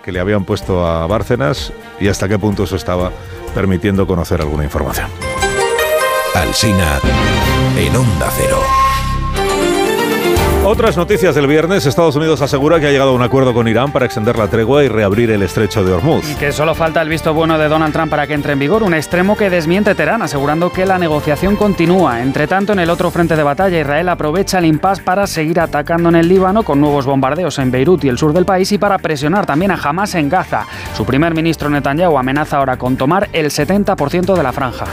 que le habían puesto a Bárcenas y hasta qué punto eso estaba permitiendo conocer alguna información. Alsina en Onda Cero. Otras noticias del viernes. Estados Unidos asegura que ha llegado a un acuerdo con Irán para extender la tregua y reabrir el estrecho de Hormuz. Y que solo falta el visto bueno de Donald Trump para que entre en vigor, un extremo que desmiente Teherán, asegurando que la negociación continúa. Entre tanto, en el otro frente de batalla, Israel aprovecha el impasse para seguir atacando en el Líbano con nuevos bombardeos en Beirut y el sur del país y para presionar también a Hamás en Gaza. Su primer ministro Netanyahu amenaza ahora con tomar el 70% de la franja.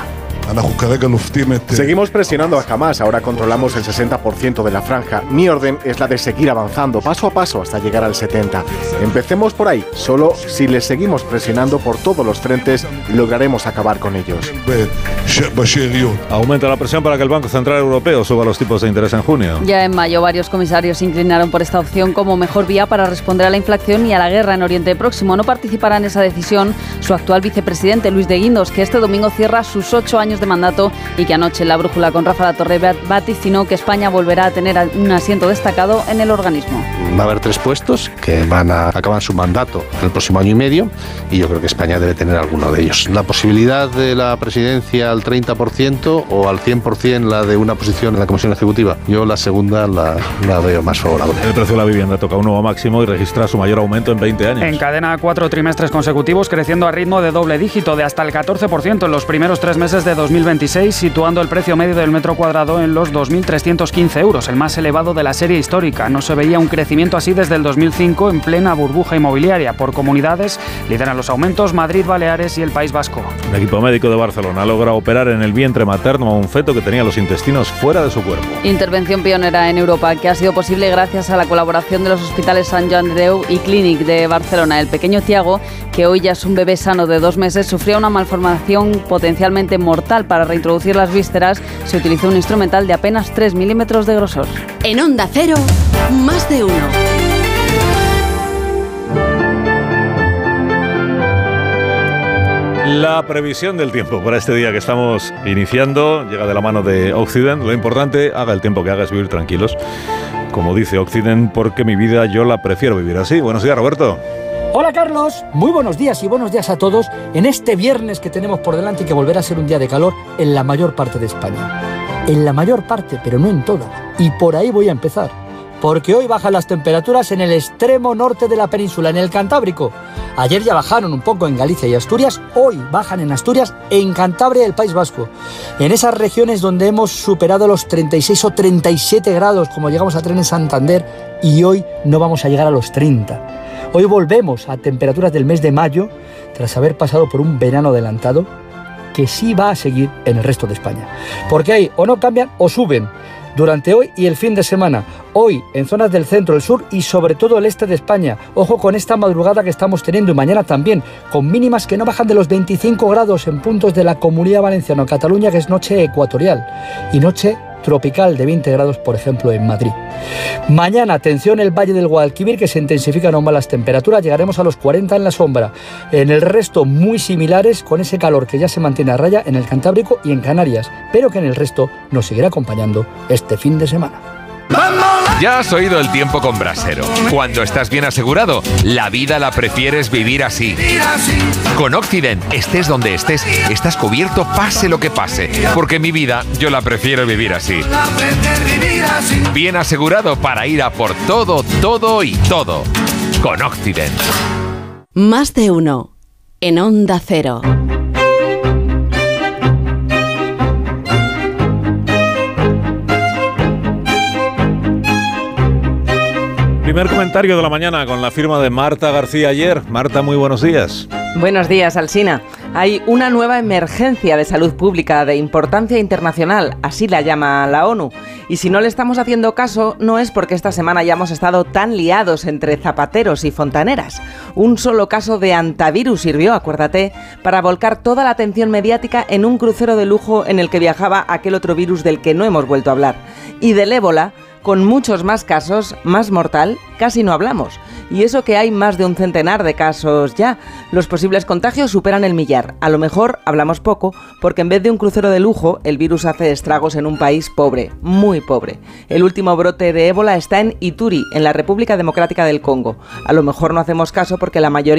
Seguimos presionando a Hamás, ahora controlamos el 60% de la franja. Mi orden es la de seguir avanzando paso a paso hasta llegar al 70%. Empecemos por ahí, solo si les seguimos presionando por todos los frentes lograremos acabar con ellos. Aumenta la presión para que el Banco Central Europeo suba los tipos de interés en junio. Ya en mayo varios comisarios se inclinaron por esta opción como mejor vía para responder a la inflación y a la guerra en Oriente Próximo. No participará en esa decisión su actual vicepresidente Luis de Guindos, que este domingo cierra sus 8 años de mandato y que anoche en La Brújula con Rafa La Torre vaticinó que España volverá a tener un asiento destacado en el organismo. Va a haber 3 puestos que van a acabar su mandato en el próximo año y medio y yo creo que España debe tener alguno de ellos. La posibilidad de la presidencia al 30% o al 100% la de una posición en la Comisión Ejecutiva, yo la segunda la veo más favorable. El precio de la vivienda toca un nuevo máximo y registra su mayor aumento en 20 años. Encadena 4 trimestres consecutivos creciendo a ritmo de doble dígito de hasta el 14% en los primeros 3 meses de 2026, situando el precio medio del metro cuadrado en los 2.315 euros, el más elevado de la serie histórica. No se veía un crecimiento así desde el 2005 en plena burbuja inmobiliaria. Por comunidades lideran los aumentos Madrid, Baleares y el País Vasco. Un equipo médico de Barcelona logra operar en el vientre materno a un feto que tenía los intestinos fuera de su cuerpo. Intervención pionera en Europa que ha sido posible gracias a la colaboración de los hospitales Sant Joan de Déu y Clínic de Barcelona. El pequeño Thiago, que hoy ya es un bebé sano de 2 meses, sufrió una malformación potencialmente mortal. Para reintroducir las vísceras se utilizó un instrumental de apenas 3 milímetros de grosor. En Onda Cero, más de uno. La previsión del tiempo para este día que estamos iniciando llega de la mano de Occident. Lo importante, haga el tiempo que haga, es vivir tranquilos. Como dice Occident, porque mi vida yo la prefiero vivir así. Buenos días, Roberto. Hola Carlos, muy buenos días y buenos días a todos en este viernes que tenemos por delante y que volverá a ser un día de calor en la mayor parte de España. En la mayor parte, pero no en toda. Y por ahí voy a empezar. Porque hoy bajan las temperaturas en el extremo norte de la península, en el Cantábrico. Ayer ya bajaron un poco en Galicia y Asturias, hoy bajan en Asturias, en Cantabria y el País Vasco. En esas regiones donde hemos superado los 36 o 37 grados, como llegamos a tener en Santander, y hoy no vamos a llegar a los 30. Hoy volvemos a temperaturas del mes de mayo, tras haber pasado por un verano adelantado, que sí va a seguir en el resto de España. Porque ahí o no cambian o suben durante hoy y el fin de semana. Hoy en zonas del centro, el sur y sobre todo el este de España. Ojo con esta madrugada que estamos teniendo y mañana también, con mínimas que no bajan de los 25 grados en puntos de la Comunidad Valenciana o Cataluña, que es noche ecuatorial, y noche tropical de 20 grados, por ejemplo, en Madrid. Mañana, atención, el Valle del Guadalquivir, que se intensifican aún más las temperaturas, llegaremos a los 40 en la sombra. En el resto, muy similares, con ese calor que ya se mantiene a raya en el Cantábrico y en Canarias, pero que en el resto nos seguirá acompañando este fin de semana. Ya has oído el tiempo con Brasero. Cuando estás bien asegurado, la vida la prefieres vivir así. Con Occident, estés donde estés, estás cubierto pase lo que pase. Porque mi vida, yo la prefiero vivir así. Bien asegurado para ir a por todo, todo y todo. Con Occident. Más de uno. En Onda Cero. Primer comentario de la mañana con la firma de Marta García ayer. Marta, muy buenos días. Buenos días, Alsina. Hay una nueva emergencia de salud pública de importancia internacional, así la llama la ONU. Y si no le estamos haciendo caso, no es porque esta semana hayamos estado tan liados entre zapateros y fontaneras. Un solo caso de antivirus sirvió, acuérdate, para volcar toda la atención mediática en un crucero de lujo en el que viajaba aquel otro virus del que no hemos vuelto a hablar. Y del ébola, con muchos más casos, más mortal, casi no hablamos. Y eso que hay más de un centenar de casos ya. Los posibles contagios superan el millar. A lo mejor hablamos poco, porque en vez de un crucero de lujo, el virus hace estragos en un país pobre, muy pobre. El último brote de ébola está en Ituri, en la República Democrática del Congo. A lo mejor no hacemos caso porque la mayoría